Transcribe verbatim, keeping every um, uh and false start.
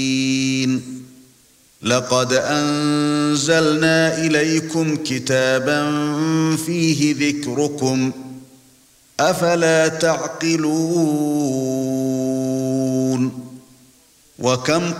لقد أنزلنا إليكم كتابا فيه ذكركم أفلا تعقلون وكم